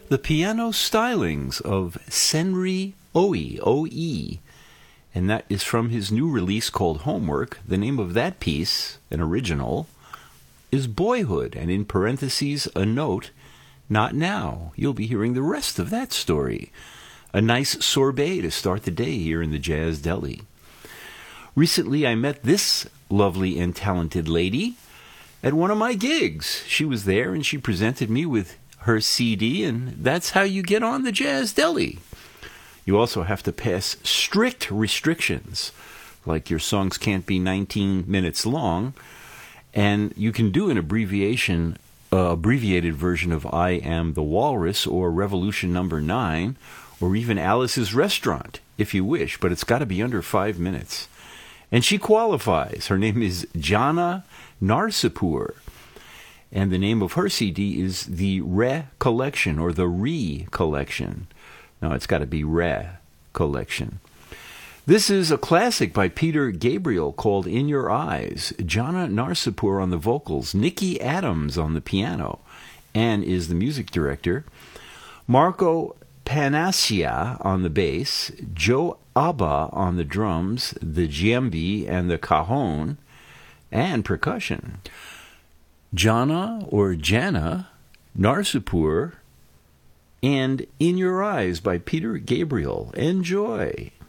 the piano stylings of Senri Oi, O-E, and that is from his new release called Homework. The name of that piece, an original, is Boyhood, and in parentheses, a note, not now. You'll be hearing the rest of that story. A nice sorbet to start the day here in the Jazz Deli. Recently, I met this lovely and talented lady at one of my gigs. She was there and she presented me with her CD, and that's how you get on the Jazz Deli. You also have to pass strict restrictions, like your songs can't be 19 minutes long, and you can do an abbreviated version of I Am the Walrus or Revolution Number 9, or even Alice's Restaurant, if you wish, but it's got to be under 5 minutes. And she qualifies. Her name is Jana Narsipur, and the name of her CD is the Re Collection, or the Re Collection. No, it's got to be Re Collection. This is a classic by Peter Gabriel called In Your Eyes. Jana Narsipur on the vocals, Nicky Adams on the piano, and is the music director. Marco Panaccia on the bass, Joe Abba on the drums, the djembe and the cajon, and percussion. Jana or Jana Narsipur and In Your Eyes by Peter Gabriel. Enjoy.